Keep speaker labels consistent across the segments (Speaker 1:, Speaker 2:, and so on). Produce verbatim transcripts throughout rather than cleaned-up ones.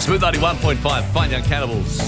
Speaker 1: Smooth ninety-one point five, Fine Young Cannibals.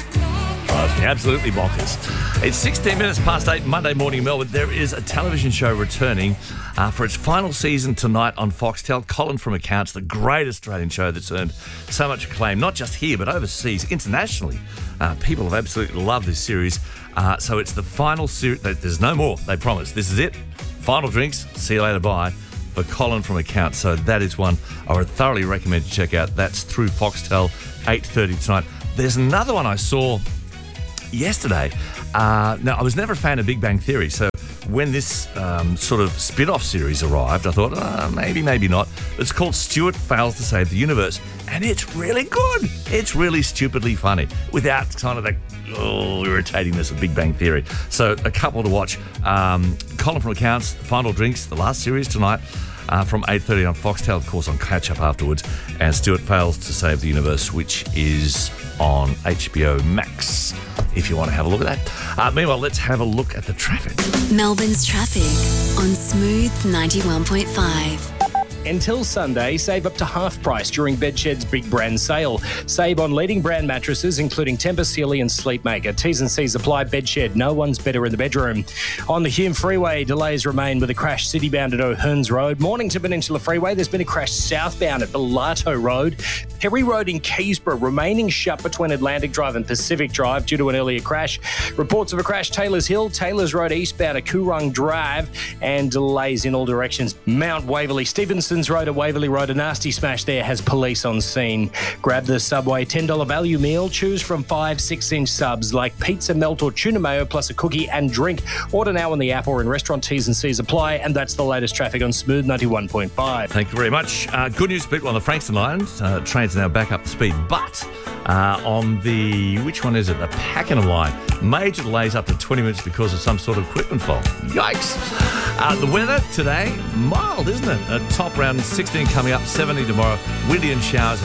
Speaker 1: Drives me absolutely bonkers. It's sixteen minutes past eight, Monday morning in Melbourne. There is a television show returning uh, for its final season tonight on Foxtel. Colin from Accounts, the great Australian show that's earned so much acclaim, not just here, but overseas, internationally. Uh, people have absolutely loved this series. Uh, so it's the final series. There's no more, they promise. This is it. Final drinks. See you later, bye. For Colin from Accounts. So that is one I would thoroughly recommend you check out. That's through Foxtel, eight thirty tonight. There's another one I saw yesterday. Uh, now, I was never a fan of Big Bang Theory, so when this um, sort of spin-off series arrived, I thought, uh, maybe, maybe not. It's called Stuart Fails to Save the Universe, and it's really good. It's really stupidly funny, without kind of the oh, irritatingness of Big Bang Theory. So a couple to watch. Um, Colin from Accounts, Final Drinks, the last series tonight, uh, from eight thirty on Foxtel, of course, on Catch Up afterwards, and Stuart Fails to Save the Universe, which is on H B O Max, if you want to have a look at that. Uh, meanwhile, let's have a look at the traffic.
Speaker 2: Melbourne's traffic on Smooth ninety-one point five.
Speaker 3: Until Sunday, save up to half price during Bedshed's big brand sale. Save on leading brand mattresses, including Tempur Sealy and Sleepmaker. T's and C's apply. Bedshed, no one's better in the bedroom. On the Hume Freeway, delays remain with a crash citybound at O'Hearns Road. Morning to Peninsula Freeway, there's been a crash southbound at Bellato Road. Perry Road in Keysborough remaining shut between Atlantic Drive and Pacific Drive due to an earlier crash. Reports of a crash Taylor's Hill, Taylor's Road eastbound at Coorong Drive, and delays in all directions. Mount Waverley, Stevenson Road at Waverley Road, a nasty smash there has police on scene. Grab the Subway ten dollars value meal. Choose from five six-inch subs like pizza, melt or tuna mayo plus a cookie and drink. Order now on the app or in restaurant. T's and C's apply. And that's the latest traffic on Smooth ninety-one point five.
Speaker 1: Thank you very much. Uh, good news, people, on the Frankston line. Uh, trains are now back up to speed. But uh, on the, which one is it? The Pakenham line. Major delays up to twenty minutes because of some sort of equipment fault. Yikes. Uh, the weather today, mild, isn't it? A top round sixteen coming up, seventy tomorrow. Windy and showers.